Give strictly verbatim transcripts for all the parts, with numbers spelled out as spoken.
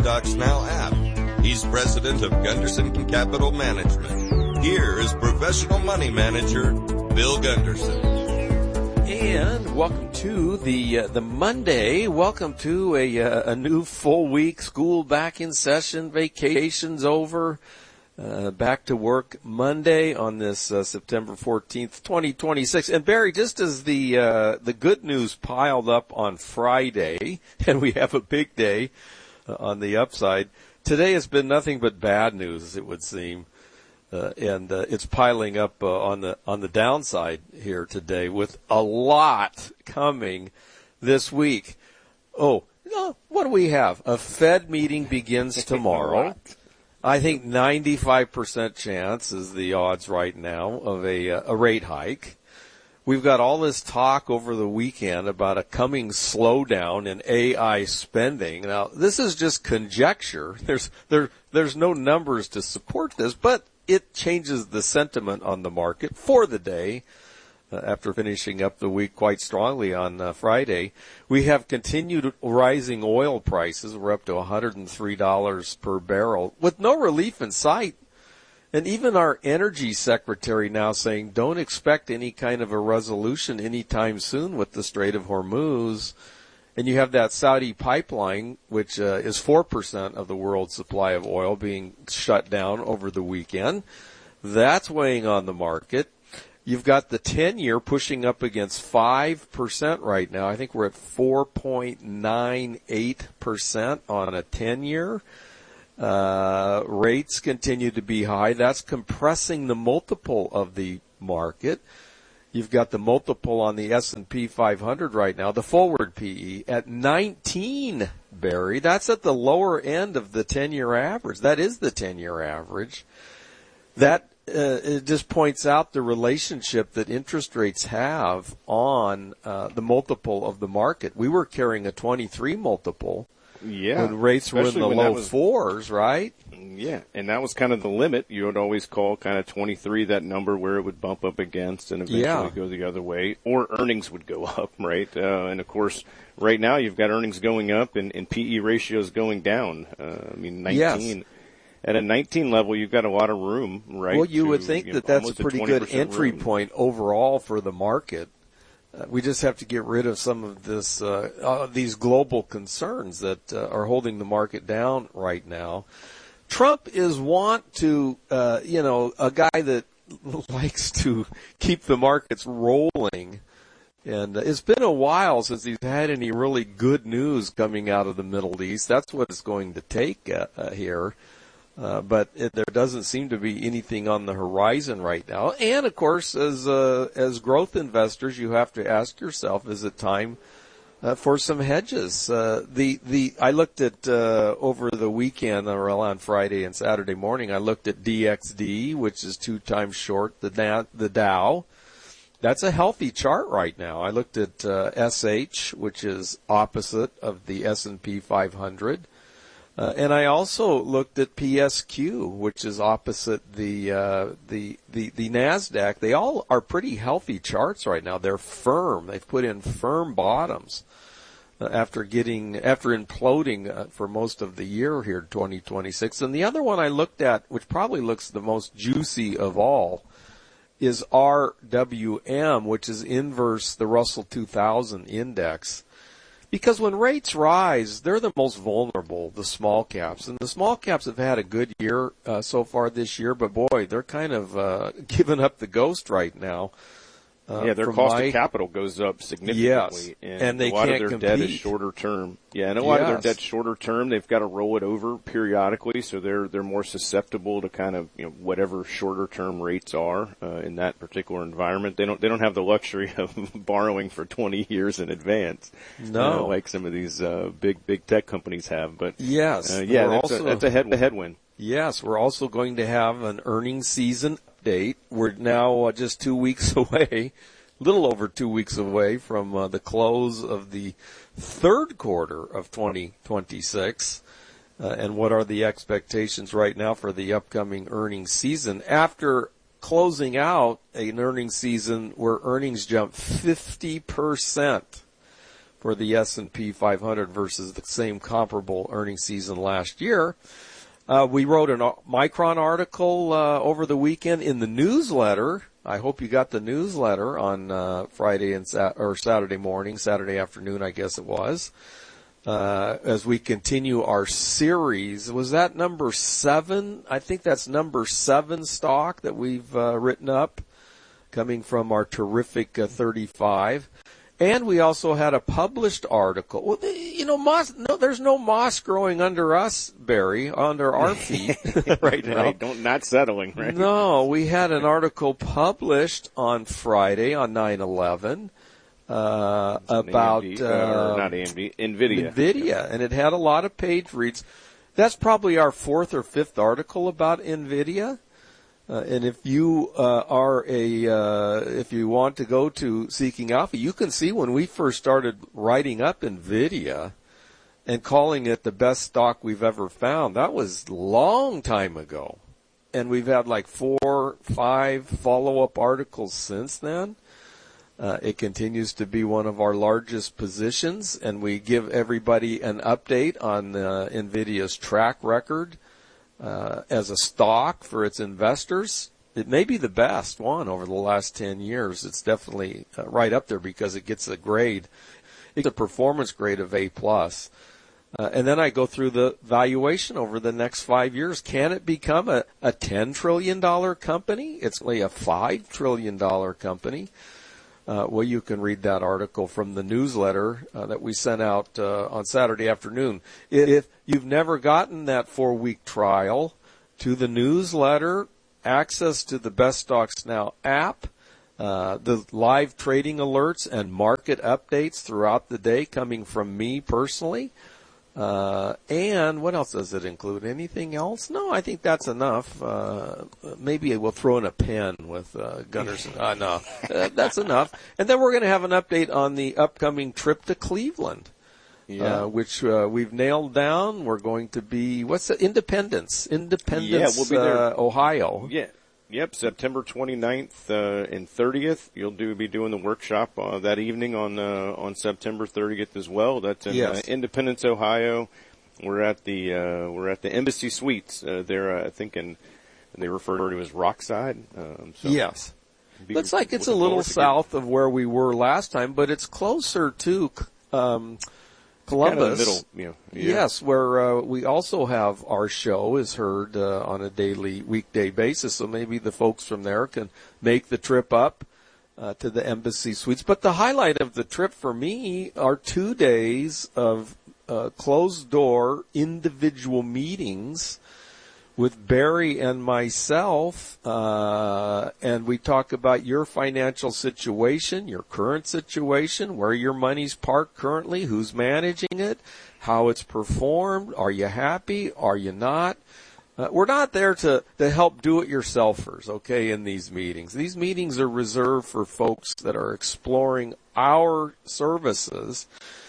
Stocks Now app. He's president of Gunderson Capital Management. Here is professional money manager Bill Gunderson. And welcome to the uh, the Monday. Welcome to a uh, a new full week. School back in session. Vacations over. Uh, back to work Monday on this uh, September fourteenth, twenty twenty-six. And Barry, just as the uh, the good news piled up on Friday, and we have a big day uh, on the upside, today has been nothing but bad news, it would seem. Uh, and uh, it's piling up uh, on the on the downside here today, with a lot coming this week. Oh, no, what do we have? A Fed meeting begins tomorrow. I think ninety-five percent chance is the odds right now of a uh, a rate hike. We've got all this talk over the weekend about a coming slowdown in A I spending. Now, this is just conjecture. There's there there's no numbers to support this, but it changes the sentiment on the market for the day. Uh, after finishing up the week quite strongly on uh, Friday, we have continued rising oil prices. We're up to one hundred three dollars per barrel with no relief in sight. And even our energy secretary now saying don't expect any kind of a resolution anytime soon with the Strait of Hormuz. And you have that Saudi pipeline, which uh, is four percent of the world's supply of oil, being shut down over the weekend. That's weighing on the market. You've got the ten-year pushing up against five percent right now. I think we're at four point nine eight percent on a ten-year. Uh, rates continue to be high. That's compressing the multiple of the market. You've got the multiple on the S and P five hundred right now, the forward P E, at nineteen, Barry. That's at the lower end of the ten-year average. That is the ten-year average. That Uh, it just points out the relationship that interest rates have on uh, the multiple of the market. We were carrying a twenty-three multiple yeah, when rates were in the low was, fours, right? Yeah, and that was kind of the limit. You would always call kind of twenty-three that number where it would bump up against and eventually yeah. go the other way, or earnings would go up, right? Uh, and, of course, right now you've got earnings going up and, and P E ratios going down. Uh, I mean, nineteen. Yes. At a nineteen level, you've got a lot of room, right? Well, you to, would think you that know, that's a pretty good entry room. point overall for the market. Uh, we just have to get rid of some of this, uh, uh, these global concerns that uh, are holding the market down right now. Trump is want to, uh, you know, a guy that likes to keep the markets rolling. And uh, it's been a while since he's had any really good news coming out of the Middle East. That's what it's going to take uh, uh, here. Uh, but it, there doesn't seem to be anything on the horizon right now. And, of course, as uh, as growth investors, you have to ask yourself, is it time uh, for some hedges? Uh, the the I looked at, uh, over the weekend, or on Friday and Saturday morning, I looked at D X D, which is two times short the, the Dow. That's a healthy chart right now. I looked at uh, S H, which is opposite of the S and P five hundred. Uh, and I also looked at P S Q, which is opposite the, uh, the, the, the NASDAQ. They all are pretty healthy charts right now. They're firm. They've put in firm bottoms, uh, after getting, after imploding uh, for most of the year here, twenty twenty-six. And the other one I looked at, which probably looks the most juicy of all, is R W M, which is inverse the Russell two thousand index. Because when rates rise, they're the most vulnerable, the small caps. And the small caps have had a good year uh, so far this year, but boy, they're kind of uh, giving up the ghost right now. Uh, yeah, their cost my, of capital goes up significantly. Yes, and, and they a lot can't of their compete. debt is shorter term. Yeah, and a lot yes. of their debt's shorter term. They've got to roll it over periodically, so they're they're more susceptible to kind of, you know, whatever shorter term rates are uh, in that particular environment. They don't they don't have the luxury of borrowing for twenty years in advance. No, uh, like some of these uh, big big tech companies have. But yes, uh, yeah, that's, also, a, that's a head a headwind. Yes, we're also going to have an earnings season update. We're now uh, just two weeks away. Little over two weeks away from uh, the close of the third quarter of twenty twenty-six. Uh, and what are the expectations right now for the upcoming earnings season? After closing out an earnings season where earnings jumped fifty percent for the S and P five hundred versus the same comparable earnings season last year. Uh, we wrote a Micron article uh, over the weekend in the newsletter. I hope you got the newsletter on uh, Friday and Sat- or Saturday morning, Saturday afternoon, I guess it was. Uh, as we continue our series, was that number seven? I think that's number seven stock that we've uh, written up, coming from our terrific uh, thirty-five. And we also had a published article. Well, you know, moss, no, there's no moss growing under us, Barry, under our feet right now. Right, don't, not settling, right? No, we had an article published on Friday on nine eleven uh, about... A M D, uh, or not A M D, NVIDIA. NVIDIA, and it had a lot of page reads. That's probably our fourth or fifth article about NVIDIA. Uh, and if you uh, are a, uh, if you want to go to Seeking Alpha, you can see when we first started writing up NVIDIA and calling it the best stock we've ever found, that was a long time ago. And we've had like four, five follow-up articles since then. Uh, it continues to be one of our largest positions, and we give everybody an update on uh, NVIDIA's track record. Uh, as a stock for its investors. It may be the best one over the last ten years. It's definitely uh, right up there because it gets a grade. It's a performance grade of A plus. Uh, and then I go through the valuation over the next five years. Can it become a, a ten trillion dollars company? It's only a five trillion dollars company. Uh, well, you can read that article from the newsletter uh, that we sent out uh, on Saturday afternoon. If you've never gotten that four-week trial to the newsletter, access to the Best Stocks Now app, uh, the live trading alerts and market updates throughout the day coming from me personally, uh, and what else does it include? Anything else? No, I think that's enough. Uh, maybe we'll throw in a pen with uh, Gunderson. Uh, no, uh, that's enough. And then we're going to have an update on the upcoming trip to Cleveland, yeah. uh, which uh, we've nailed down. We're going to be, what's the, Independence, Independence, yeah, we'll be there. Uh, Ohio. Yeah. Yep, September twenty-ninth uh, and thirtieth. You'll do be doing the workshop uh, that evening on uh, on September thirtieth as well. That's in yes. uh, Independence, Ohio. We're at the uh, we're at the Embassy Suites. Uh, there, uh, I think, and they refer to it as Rockside. Um, so yes, looks like it's a little south of where we were last time, but it's closer to um, Columbus. Kind of the middle, you know, yeah. Yes, where uh, we also have our show is heard uh, on a daily, weekday basis, so maybe the folks from there can make the trip up uh, to the Embassy Suites. But the highlight of the trip for me are two days of uh, closed-door individual meetings with Barry and myself, uh, and we talk about your financial situation, your current situation, where your money's parked currently, who's managing it, how it's performed, are you happy, are you not? Uh, we're not there to, to help do-it-yourselfers, okay, in these meetings. These meetings are reserved for folks that are exploring our services.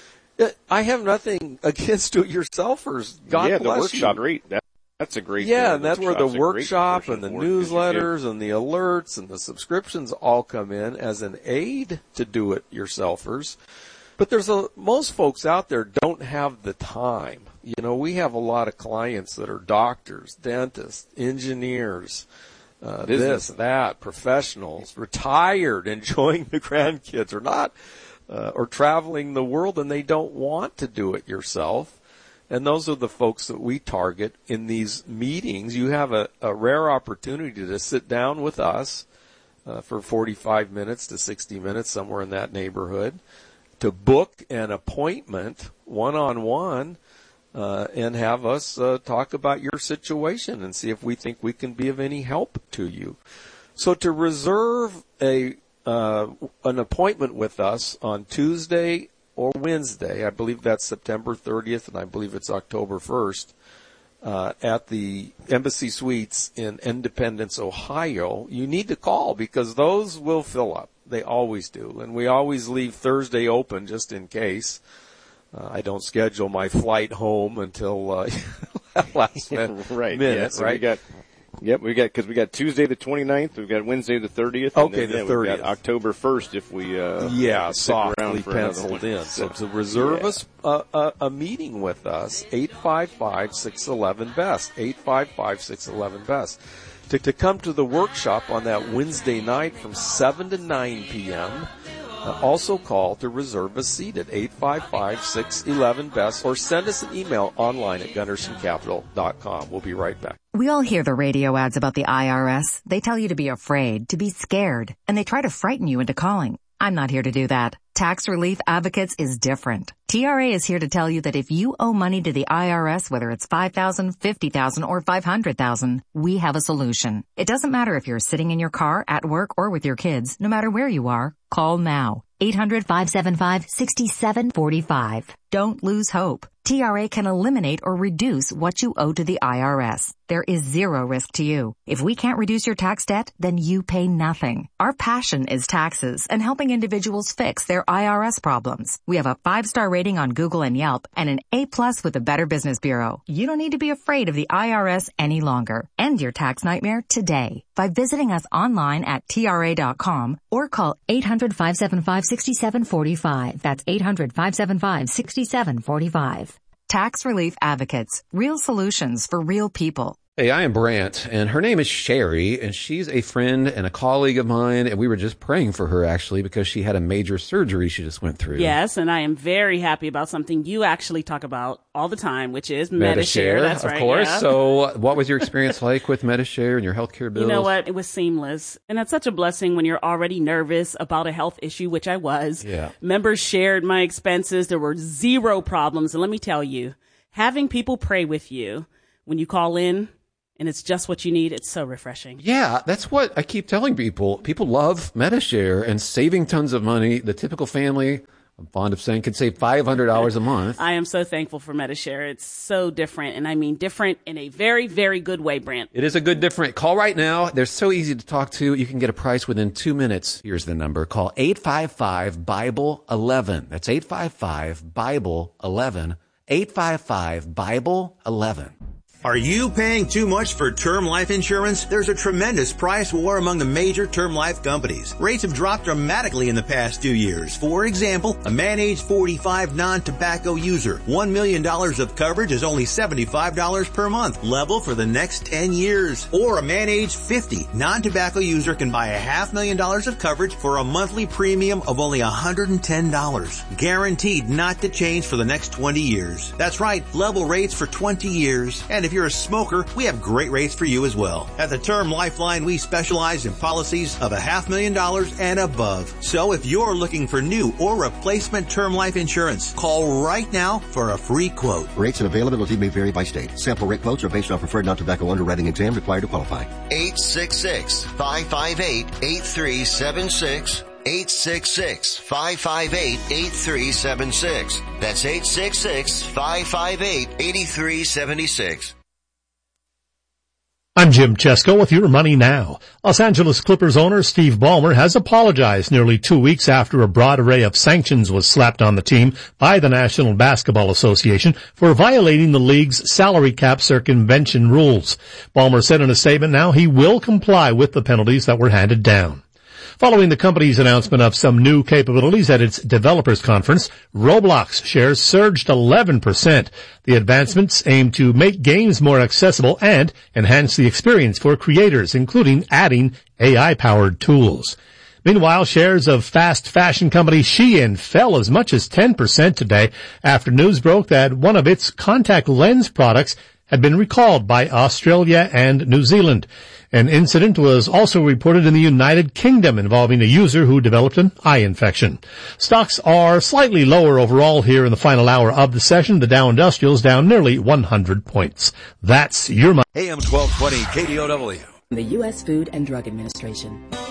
I have nothing against do-it-yourselfers. God yeah, bless the workshop you. rate. That- That's a great Yeah, uh, and that's where the workshop and the for newsletters and the alerts and the subscriptions all come in as an aid to do-it-yourselfers. But there's a, most folks out there don't have the time. You know, we have a lot of clients that are doctors, dentists, engineers, uh, this, that, professionals, retired, enjoying the grandkids or not, uh, or traveling the world, and they don't want to do it yourself. And those are the folks that we target in these meetings. You have a, a rare opportunity to sit down with us uh, for forty-five minutes to sixty minutes, somewhere in that neighborhood, to book an appointment one-on-one uh, and have us uh, talk about your situation and see if we think we can be of any help to you. So to reserve a uh, an appointment with us on Tuesday or Wednesday, I believe that's September thirtieth, and I believe it's October first, uh, at the Embassy Suites in Independence, Ohio, you need to call because those will fill up. They always do. And we always leave Thursday open just in case. Uh, I don't schedule my flight home until uh, last minute. right, minute, yeah, so right? we got Yep, we got because we got Tuesday the twenty-ninth, we've got Wednesday the thirtieth. Okay, and then, the thirtieth. We've got October first if we uh, yeah, softly penciled in. So to reserve yeah. us a, a, a meeting with us, eight five five, six one one, best, eight five five, six one one, best. To, to come to the workshop on that Wednesday night from seven to nine p.m., Uh, also call to reserve a seat at eight five five, six one one, best or send us an email online at gunderson capital dot com. We'll be right back. We all hear the radio ads about the I R S. They tell you to be afraid, to be scared, and they try to frighten you into calling. I'm not here to do that. Tax Relief Advocates is different. T R A is here to tell you that if you owe money to the I R S, whether it's five thousand dollars, fifty thousand dollars, or five hundred thousand dollars, we have a solution. It doesn't matter if you're sitting in your car, at work, or with your kids. No matter where you are, call now. eight hundred, five seven five, six seven four five. Don't lose hope. T R A can eliminate or reduce what you owe to the I R S. There is zero risk to you. If we can't reduce your tax debt, then you pay nothing. Our passion is taxes and helping individuals fix their I R S problems. We have a five-star rating on Google and Yelp and an A-plus with the Better Business Bureau. You don't need to be afraid of the I R S any longer. End your tax nightmare today by visiting us online at T R A dot com or call eight hundred, five seven five, six seven four five. That's eight hundred, five seven five, six seven four five. Tax Relief Advocates. Real solutions for real people. Hey, I am Brant, and her name is Sherry, and she's a friend and a colleague of mine, and we were just praying for her, actually, because she had a major surgery she just went through. Yes, and I am very happy about something you actually talk about all the time, which is Medi-Share. That's right. Of course. Yeah. So what was your experience like with Medi-Share and your healthcare bills? You know what? It was seamless. And that's such a blessing when you're already nervous about a health issue, which I was. Yeah. Members shared my expenses. There were zero problems. And let me tell you, having people pray with you when you call in, and it's just what you need, it's so refreshing. Yeah, that's what I keep telling people. People love Medi-Share and saving tons of money. The typical family, I'm fond of saying, can save five hundred dollars a month. I am so thankful for Medi-Share. It's so different, and I mean different in a very, very good way, Brant. It is a good different. Call right now. They're so easy to talk to. You can get a price within two minutes. Here's the number. Call eight five five, Bible eleven. That's eight five five, Bible eleven. eight five five, Bible eleven. Are you paying too much for term life insurance? There's a tremendous price war among the major term life companies. Rates have dropped dramatically in the past two years. For example, a man age forty-five non-tobacco user, one million dollars of coverage is only seventy-five dollars per month, level for the next ten years. Or a man age fifty non-tobacco user can buy a half million dollars of coverage for a monthly premium of only one hundred ten dollars. Guaranteed not to change for the next twenty years. That's right, level rates for twenty years. And if If you're a smoker, we have great rates for you as well. At the Term Lifeline, we specialize in policies of a half million dollars and above. So if you're looking for new or replacement term life insurance, call right now for a free quote. Rates and availability may vary by state. Sample rate quotes are based on preferred non-tobacco underwriting exam required to qualify. eight six six, five five eight, eight three seven six. eight six six, five five eight, eight three seven six. That's eight six six, five five eight, eight three seven six. I'm Jim Chesko with Your Money Now. Los Angeles Clippers owner Steve Ballmer has apologized nearly two weeks after a broad array of sanctions was slapped on the team by the National Basketball Association for violating the league's salary cap circumvention rules. Ballmer said in a statement now he will comply with the penalties that were handed down. Following the company's announcement of some new capabilities at its developers conference, Roblox shares surged eleven percent. The advancements aim to make games more accessible and enhance the experience for creators, including adding A I-powered tools. Meanwhile, shares of fast fashion company Shein fell as much as ten percent today after news broke that one of its contact lens products had been recalled by Australia and New Zealand. An incident was also reported in the United Kingdom involving a user who developed an eye infection. Stocks are slightly lower overall here in the final hour of the session. The Dow Industrial is down nearly one hundred points. That's your money. A M twelve twenty K D O W. The U S Food and Drug Administration.